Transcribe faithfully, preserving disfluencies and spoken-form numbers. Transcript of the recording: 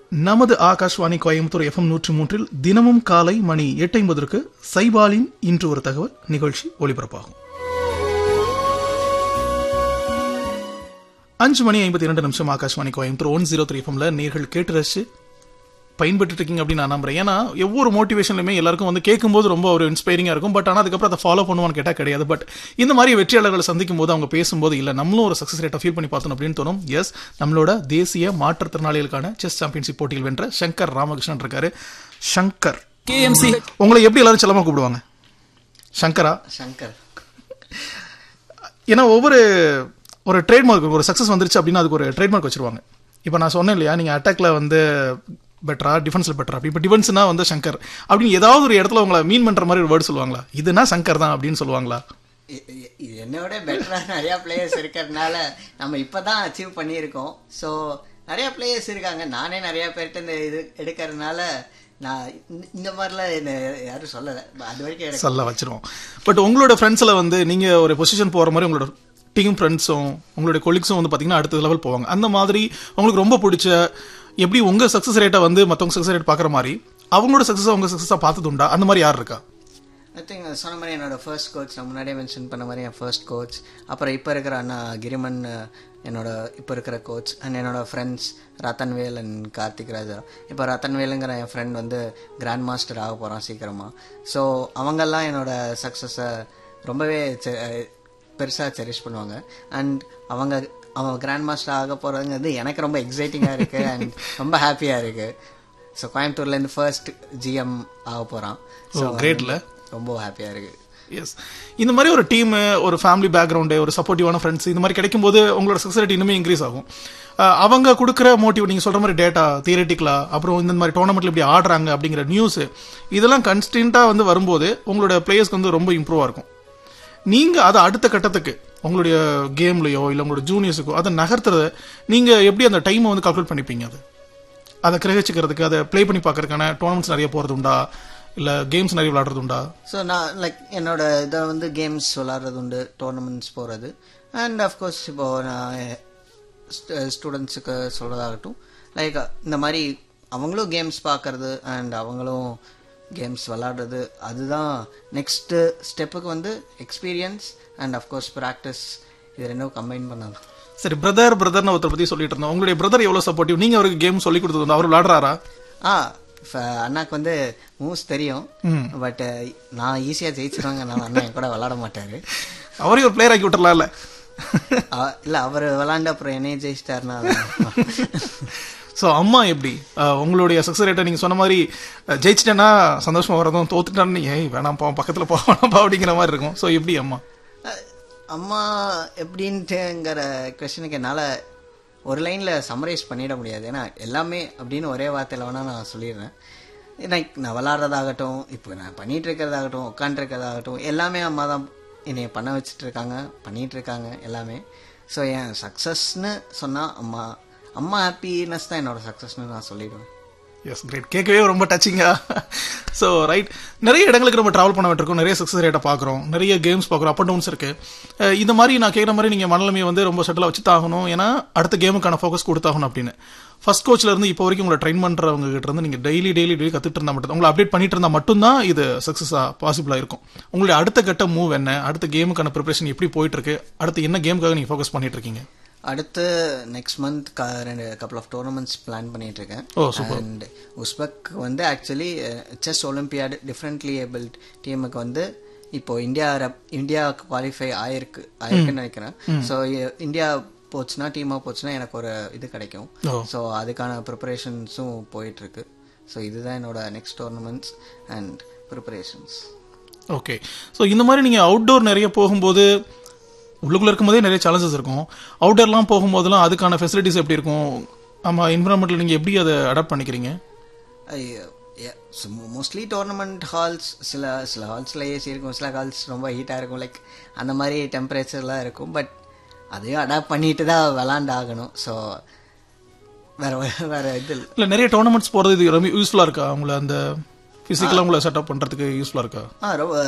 நமது ஆகாஷ்வாணி கோயம்புத்தூர் எஃப்எம் நூற்றி மூன்றில் தினமும் காலை மணி எட்டு ஐம்பதற்கு சைபாலின் இன்று ஒரு தகவல் நிகழ்ச்சி ஒலிபரப்பாகும். அஞ்சு மணி ஐம்பத்தி இரண்டு நிமிஷம் Akashvani Coimbatore one zero three எஃப்எம்ல நேர்கள் கேட்டு ரசிச்சு பயன்பட்டு இருக்கீங்க அப்படின்னு நான் நம்புறேன். ஏன்னா ஒவ்வொரு மோட்டிவேஷன்லையுமே எல்லாருக்கும் வந்து கேட்கும்போது ரொம்ப ஒரு இன்ஸ்பைரிங்காக இருக்கும். பட் ஆனால் அதுக்கப்புறம் அதை ஃபாலோ பண்ணுவான்னு கேட்டால் கிடையாது. பட் இந்த மாதிரி வெற்றியாளர்களை சந்திக்கும் போது அவங்க பேசும்போது இல்லை நம்மளும் ஒரு சக்ஸஸ் ரேட்டை ஃபீல் பண்ணி பார்த்தோம் அப்படின்னு தோணும். எஸ், நம்மளோட தேசிய மாற்றுத்திறனாளிகளுக்கான செஸ் சாம்பியன்ஷிப் போட்டியில் வென்ற சங்கர் ராமகிருஷ்ணன் இருக்காரு. சங்கர், கேஎம்சி உங்களை எப்படி எல்லாரும் செல்லமா கூப்பிடுவாங்க? சங்கரா? சங்கர். ஏன்னா ஒவ்வொரு ஒரு ட்ரேட்மார்க், ஒரு சக்ஸஸ் வந்துருச்சு அப்படின்னா அதுக்கு ஒரு ட்ரேட்மார்க் வச்சிருவாங்க. இப்போ நான் சொன்னேன் இல்லையா, நீங்கள் அட்டாக்ல வந்து பெட்டரா டிஃபென்ஸ்ல பெட்டரா, இப்போ டிஃபென்ஸ்னா வந்து சங்கர் அப்படின்னு ஏதாவது ஒரு இடத்துல உங்களை மீன் பண்ற மாதிரி ஒரு வேர்டு சொல்லுவாங்களா? இதுனா சங்கர் தான் அப்படின்னு சொல்லுவாங்களா? என்னோட பெட்டரா நிறைய பிளேயர்ஸ் இருக்கிறதுனால நம்ம இப்பதான் அச்சீவ் பண்ணியிருக்கோம். ஸோ நிறைய பிளேயர்ஸ் இருக்காங்க, நானே நிறைய பேர்கிட்ட இந்த இது எடுக்கிறதுனால நான் இந்த மாதிரிலாம் என்ன யாரும் சொல்லலை, அது வரைக்கும் சொல்ல வச்சிருவோம். பட் உங்களோட ஃப்ரெண்ட்ஸ்ல வந்து நீங்க ஒரு பொசிஷன் போற மாதிரி உங்களோட டீம் ஃப்ரெண்ட்ஸும் உங்களுடைய கொலீக்ஸும் வந்து பார்த்தீங்கன்னா அடுத்த லெவல் போவாங்க. அந்த மாதிரி உங்களுக்கு ரொம்ப பிடிச்ச, எப்படி உங்க சக்ஸஸ் ரேட்டை வந்து மற்றவங்க சக்ஸஸ் ரேட் பார்க்குற மாதிரி அவங்களோட சக்ஸஸ் உங்க சக்ஸஸாக பார்த்தது உண்டா? அந்த மாதிரி யார் இருக்கா? ஐ திங்க் சொன்ன மாதிரி என்னோட ஃபர்ஸ்ட் கோச், நான் முன்னாடியே மென்ஷன் பண்ண மாதிரி என் ஃபர்ஸ்ட் கோச், அப்புறம் இப்போ இருக்கிற அண்ணா கிரிமன் என்னோட இப்போ இருக்கிற கோச், அண்ட் என்னோட ஃப்ரெண்ட்ஸ் ரத்தன்வேல் அண்ட் கார்த்திக் ராஜா. இப்போ ரத்தன்வேலுங்கிற என் ஃப்ரெண்ட் வந்து கிராண்ட் மாஸ்டர் ஆக போகிறான் சீக்கிரமாக. ஸோ அவங்கெல்லாம் என்னோட சக்ஸஸை ரொம்பவே பெருசாக செரிஷ் பண்ணுவாங்க. அண்ட் அவங்க அவன் கிராண்ட் மாஸ்டர் ஆக போகிறதுங்கிறது எனக்கு ரொம்ப எக்ஸைட்டிங்காக இருக்குது அண்ட் ரொம்ப ஹாப்பியாக இருக்குது. ஸோ கோயம்புத்தூர்லேருந்து ஃபர்ஸ்ட் ஜிஎம் ஆக போகிறான். ஸோ கிரேட்ல ரொம்ப ஹாப்பியாக இருக்குது. எஸ், இந்த மாதிரி ஒரு டீம், ஒரு ஃபேமிலி பேக்ரவுண்டு, ஒரு சப்போர்ட்டிவான ஃப்ரெண்ட்ஸ் இந்த மாதிரி கிடைக்கும் போது உங்களோட சக்ஸஸ் ரேட் இன்னுமே இன்க்ரீஸ் ஆகும். அவங்க கொடுக்குற மோட்டிவ், நீங்கள் சொல்கிற மாதிரி டேட்டா, தியரட்டிக்கலா, அப்புறம் இந்த மாதிரி டோர்னமெண்ட்டில் இப்படி ஆடுறாங்க அப்படிங்கிற நியூஸு, இதெல்லாம் கன்ஸ்டன்ட்டாக வந்து வரும்போது உங்களோட பிளேயர்ஸ்க்கு வந்து ரொம்ப இம்ப்ரூவாக இருக்கும். நீங்கள் அதை அடுத்த கட்டத்துக்கு உங்களுடைய கேம்லையோ இல்லை உங்களோட ஜூனியர்ஸுக்கோ அதை நகர்த்துறத நீங்கள் எப்படி அந்த டைமை வந்து கால்குலேட் பண்ணிப்பீங்க? அது அதை கிரகிச்சுக்கிறதுக்கு, அதை ப்ளே பண்ணி பார்க்கறதுக்கான டோர்னமெண்ட்ஸ் நிறைய போகிறது உண்டா, இல்லை கேம்ஸ் நிறைய விளையாடுறது உண்டா? ஸோ நான் லைக் என்னோட இதை வந்து கேம்ஸ் விளாட்றது உண்டு, டோர்னமெண்ட்ஸ் போகிறது. அண்ட் அஃப்கோர்ஸ் இப்போது நான் ஸ்டூடெண்ட்ஸுக்கு சொல்கிறதாகட்டும், லைக் இந்த மாதிரி அவங்களும் கேம்ஸ் பார்க்கறது அண்ட் அவங்களும் கேம்ஸ் விளாடுறது, அதுதான் நெக்ஸ்ட்டு ஸ்டெப்புக்கு வந்து எக்ஸ்பீரியன்ஸ் அண்ட் அஃப்கோர்ஸ் ப்ராக்டிஸ், இது ரெண்டும் கம்பைன் பண்ணலாம். சரி, பிரதர் பிரதர்னு ஒருத்தர் பற்றி சொல்லிட்டு இருந்தோம். உங்களுடைய பிரதர் எவ்வளோ சப்போர்ட்டிவ்? நீங்கள் அவருக்கு கேம் சொல்லி கொடுத்தது, அவர் விளாடுறாரா? ஆ, அண்ணாக்கு வந்து மூவ்ஸ் தெரியும், பட் நான் ஈஸியாக ஜெயிச்சிருவாங்க, நான் அண்ணா என் கூட விளாட மாட்டார். அவரையும் ஒரு பிளேயர் ஆக்கி விட்டுறலாம் இல்லை? இல்லை, அவர் விளாண்ட அப்புறம் என்னையே ஜெயிச்சிட்டாருனா. ஸோ அம்மா எப்படி உங்களுடைய சக்ஸஸ் ரேட்டை நீங்கள் சொன்ன மாதிரி ஜெயிச்சிட்டேன்னா சந்தோஷமா வரதும், தோத்துட்டான்னு ஏய் வேணாம்ப்பா பக்கத்தில் போக வேணாம்ப்பா அப்படிங்கிற மாதிரி இருக்கும். ஸோ எப்படி அம்மா? அம்மா எப்படின்ட்டுங்கிற கொஸ்டினுக்கு என்னால் ஒரு லைனில் சம்மரைஸ் பண்ணிட முடியாது. ஏன்னா எல்லாமே அப்படின்னு ஒரே வார்த்தையில் வேணால் நான் சொல்லிடுறேன். லைக் நான் விளாட்றதாகட்டும், இப்போ நான் பண்ணிகிட்டு இருக்கிறதாகட்டும், உட்காண்ட்ருக்கிறதாகட்டும், எல்லாமே அம்மா தான் என்னை பண்ண வச்சுட்ருக்காங்க, பண்ணிகிட்ருக்காங்க எல்லாமே. ஸோ என் சக்ஸஸ்ன்னு சொன்னால் அம்மா அம்மா ஹாப்பினஸ் தான் என்னோட சக்ஸஸ்னு நான் சொல்லிடுவேன். S, great. கேட்கவே ரொம்ப டச்சிங்கா. ஸோ ரைட், நிறைய இடங்களுக்கு நம்ம ட்ராவல் பண்ண வேண்டியிருக்கோம், நிறைய சக்ஸஸ் ரேட்டை பார்க்குறோம், நிறைய கேம்ஸ் பார்க்குறோம், அப் அண்ட் டவுன்ஸ் இருக்குது. இந்த மாதிரி நான் கேட்குற மாதிரி நீங்கள் மனநிலைமையை வந்து ரொம்ப செட்டிலாக வச்சு தாகணும், ஏன்னா அடுத்த கேமுக்கான ஃபோக்கஸ் கொடுத்தாகணும் அப்படின்னு. ஃபர்ஸ்ட் கோச்சில் இருந்து இப்போ வரைக்கும் உங்களை ட்ரெயின் பண்ணுறவங்க கிட்ட இருந்து நீங்கள் டெய்லி டெய்லி டெய்லி கற்றுட்டு இருந்தால் மட்டும், உங்களை அப்டேட் பண்ணிட்டு இருந்தால் மட்டும்தான் இது சக்ஸஸாக பாசிபிளாக இருக்கும். உங்களுடைய அடுத்த கட்ட மூவ் என்ன, அடுத்த கேமுக்கான ப்ரிப்பரேஷன் எப்படி போயிட்டு இருக்கு, அடுத்து என்ன கேமுக்காக நீங்கள் ஃபோக்கஸ் பண்ணிட்டு இருக்கீங்க? அடுத்து நெக்ஸ்ட் மந்த் ரெண்டு கப்பல் ஆஃப் டோர்னமெண்ட்ஸ் பிளான் பண்ணிட்டு இருக்கேன். அண்ட் உஸ்பெக் வந்து actually chess olympiad differently abled டீமுக்கு வந்து இப்போ இந்தியா இந்தியா குவாலிஃபை ஆயிருக்கு ஆயிருக்குன்னு நினைக்கிறேன். ஸோ இந்தியா போச்சுன்னா, டீமாக போச்சுன்னா எனக்கு ஒரு இது கிடைக்கும். ஸோ அதுக்கான ப்ரிப்பரேஷன்ஸும் போயிட்டு இருக்கு. ஸோ இதுதான் என்னோட next tournaments and preparations. Okay, so இந்த மாதிரி நீங்கள் அவுட்டோர் நிறைய போகும்போது உள்ளுக்குள்ள இருக்கும்போதே நிறைய சேலஞ்சஸ் இருக்கும். அவுட்டர்லாம் போகும்போதெல்லாம் அதுக்கான ஃபெசிலிட்டிஸ் எப்படி இருக்கும்? ஆமாம், என்விரான்மெண்ட்டில் நீங்கள் எப்படி அதை அடாப்ட் பண்ணிக்கிறீங்க? மோஸ்ட்லி டோர்னமெண்ட் ஹால்ஸ், சில சில ஹால்ஸில் ஏசி இருக்கும், சில ஹால்ஸ் ரொம்ப ஹீட்டாக இருக்கும், லைக் அந்த மாதிரி டெம்பரேச்சர்லாம் இருக்கும். பட் அதையும் அடாப்ட் பண்ணிட்டு தான் விளாண்டு ஆகணும். ஸோ வேற வேற இது இல்லை. நிறைய டோர்னமெண்ட்ஸ் போகிறது இது ரொம்ப யூஸ்ஃபுல்லாக இருக்கா? அவங்கள அந்த ஃபிசிக்கலாக உங்களை செட்டப் பண்ணுறதுக்கு யூஸ்ஃபுல்லாக இருக்கா? ஆ, ரொம்ப